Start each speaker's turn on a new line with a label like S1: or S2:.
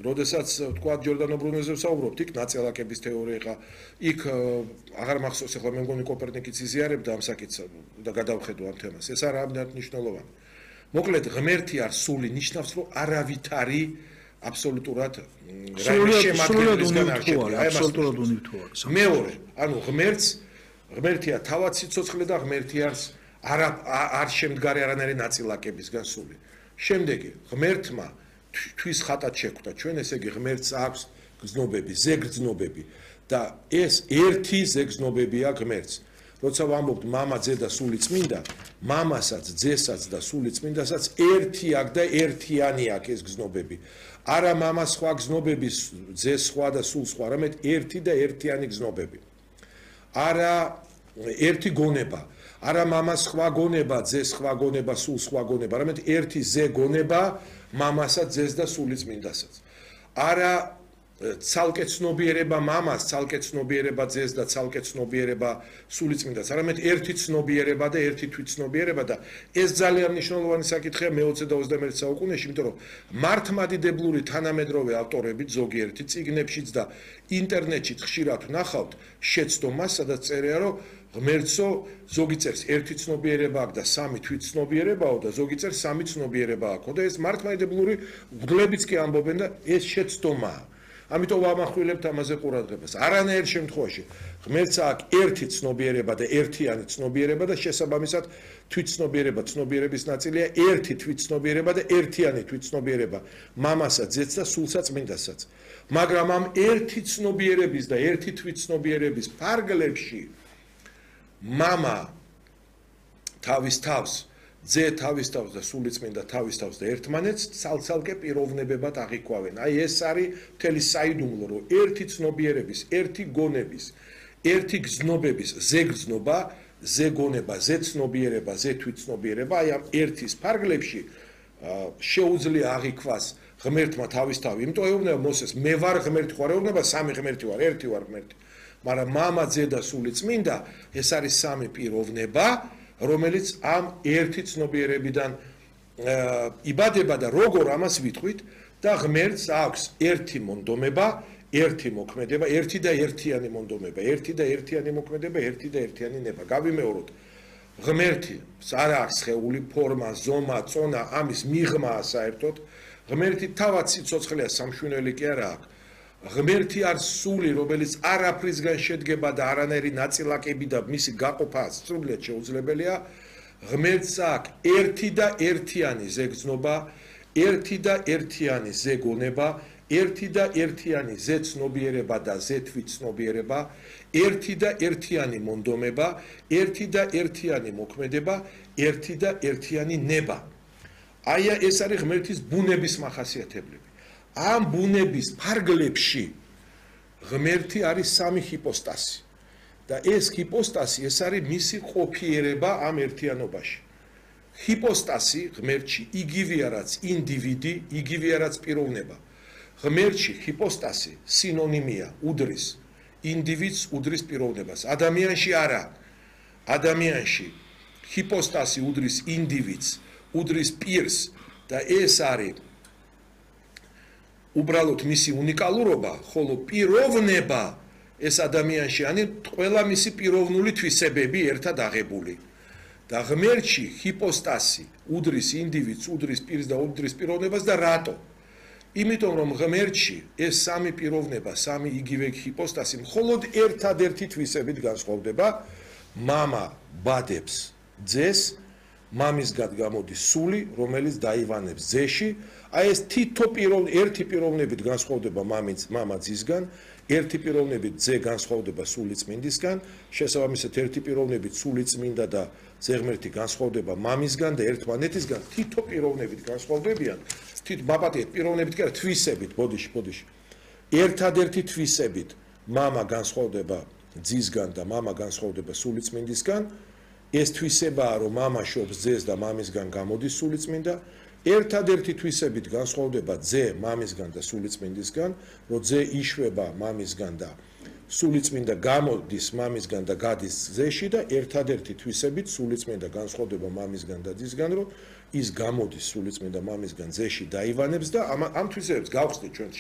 S1: როდესაც თქვა ჯორდანო ბრუნოზე ვსაუბრობთ, იქ ნაწილაკების თეორია ხა, იქ აღარ მახსოვს ახლა მე მგონი კოპერნიკიც იზიარებდა ამ საკითხს და გადავხედო ამ თემას. ეს არა ამდენად მნიშვნელოვანი. მოკლედ ღმერთი არ სული ნიშნავს, რომ არავითარი აბსოლუტურად რაიმე შემადგენლისგან არ შედგება.
S2: აბსოლუტურად უნივერსალური.
S1: მეორე, ანუ ღმერთია თავად სიცოცხლე და ღმერთი არ შემდგარი არანაირი ნაწილაკებისგან სული. შემდეგი, ღმერთმა თვის ხატად შექმნა ჩვენ, ესე იგი ღმერთს აქვს გრძნობები, ზეგრძნობები და ეს ერთი ზეგრძნობებია ღმერთს. როცა ვამბობთ მამა, ძე და სული წმინდა, მამასაც, ძესაც და სული წმინდასაც ერთი აქვს და ერთიანი აქვს ეს გრძნობები. არა მამა სხვა გრძნობები, ძე სხვა და სულ სხვა, არამედ ერთი და ერთიანი გრძნობები. არა ერთი გონება, არა მამა სხვა გონება, ძე სხვა გონება, სულ სხვა გონება, არამედ ერთი ზე გონება მამასაც, ძეს და სული წმინდასაც. არა ცალკე ცნობიერება მამას, ცალკე ცნობიერება ძეს და ცალკე ცნობიერება სული წმინდას, არამედ ერთი ცნობიერება და ერთი თვითცნობიერება და ეს ძალიან მნიშვნელოვანი საკითხია მე-20 და 21 საუკუნეში, იმიტომ რომ მართლმადიდებლური თანამედროვე ავტორები ზოგიერთი წიგნებშიც და ინტერნეტშიც ხშირად ვნახავთ შეცდომას, სადაც წერია, რომ ღმერთსო ზოგი წერს ერთი ცნობიერება აქვს და სამი თვითცნობიერებაო და ზოგი წერს სამი ცნობიერება აქვს და ეს მართლმადიდებლური მღვდლებიც კი ამბობენ და ეს შეცდომაა. ამიტომ ვამახვილებთ ამაზე ყურადღებას. არანაირ შემთხვევაში ღმერთს აქვს ერთი ცნობიერება და ერთიანი ცნობიერება და შესაბამისად თვითცნობიერება ცნობიერების ნაწილია ერთი თვითცნობიერება და ერთიანი თვითცნობიერება მამასაც, ძეც და სულსა წმინდასაც. მაგრამ ამ ერთი ცნობიერების და ერთი თვითცნობიერების ფარგლებში მამა თავის თავს, ძე თავის თავს და სული წმინდა თავის თავს და ერთმანეთს ცალ-ცალკე პიროვნებებად აღიქვავენ. აი ეს არის მთელი საიდუმლო, რომ ერთი ცნობიერების, ერთი გონების, ერთი გრძნობების ზეგრძნობა, ზეგონება, ზეცნობიერება, ზეთვითცნობიერება, აი ამ ერთის ფარგლებში შეუძლია აღიქვას ღმერთმა თავის თავი. იმიტომ ეუბნება მოსეს, მე ვარ ღმერთი, ხო არ ეუბნება სამი ღმერთი ვარ, ერთი ვარ ღმერთი. მაგრამ მამა, ძე და სული წმინდა, ეს არის სამი პიროვნება, რომელიც ამ ერთი ცნობიერებიდან იბადება და როგორ ამას ვიტყვით და ღმერთს აქვს ერთი მონდომება, ერთი მოქმედება, ერთი და ერთიანი მონდომება, ერთი და ერთიანი მოქმედება, ერთი და ერთიანი ნება. გავიმეოროთ, ღმერთი არ აქვს სხეული, ფორმა, ზომა, წონა, ამის მიღმაა საერთოდ. ღმერთი თავად სიცოცხლეა, სამშვენელი კი არა აქვს. ღმერთი არის სული, რომელიც არაფრისგან შედგება და არანაირი ნაწილაკები და მისი გაყოფა სრულიად შეუძლებელია. ღმერთს აქვს ერთი და ერთიანი ზეგრძნობა, ერთი და ერთიანი ზეგონება, ერთი და ერთიანი ზეცნობიერება და ზეთვითცნობიერება, ერთი და ერთიანი მონდომება, ერთი და ერთიანი მოქმედება, ერთი და ერთიანი ნება. აი ეს არის ღმერთის ბუნების მახასიათებლები. ამ ბუნების ფარგლებში ღმერთი არის სამი ჰიპოსტასი და ეს ჰიპოსტასი ეს არის მისი ყოფიერება ამ ერთიანობაში. ჰიპოსტასი ღმერთში იგივეა რაც ინდივიდი, იგივეა რაც პიროვნება. ღმერთში ჰიპოსტასი სინონიმია, უდრის ინდივიდს, უდრის პიროვნებას. ადამიანში არა. ადამიანში ჰიპოსტასი უდრის ინდივიდს, უდრის პირს და ეს არის უბრალოდ მისი უნიკალურობა, ხოლო პიროვნება ეს ადამიანში არის ყველა მისი პიროვნული თვისებები ერთად აღებული. და ღმერთში ჰიპოსტასი უდრის ინდივიდს, უდრის პირს და უდრის პიროვნებას და რატო? იმიტომ რომ ღმერთში ეს სამი პიროვნება, სამი იგივე ჰიპოსტასი მხოლოდ ერთადერთი თვისებით განსხვავდება. მამა ბადებს ძეს, მამისგან გამოდის სული, რომელიც დაივანებს ძეში. აი ეს თითო ერთი პიროვნებით განსხვავდება მამა ძისგან, ერთი პიროვნებით ძე განსხვავდება სული წმინდისგან, შესაბამისად ერთი პიროვნებით სული წმინდა და ძე ღმერთი განსხვავდება მამისგან და ერთმანეთისგან, თითო პიროვნებით განსხვავდებიან. მაპატიეთ პიროვნებით კი არა, თვისებით, ბოდიში. ერთადერთი თვისებით მამა განსხვავდება ძისგან და მამა განსხვავდება სული წმინდისგან. ეს თვისებაა, რომ მამა შობს ძეს და მამისგან გამოდის სული წმინდა. ერთადერთი თვისებით განსხვავდება ძე მამისგან და სული წმინდისგან, რომ ძე იშვება მამისგან და სული წმინდა გამოდის მამისგან და გადის ძეში და ერთადერთი თვისებით სული წმინდა განსხვავდება მამისგან და ძისგან, რომ ის გამოდის სული წმინდა მამისგან ძეში დაივანებს და ამ თვისებებს გავხსნით ჩვენ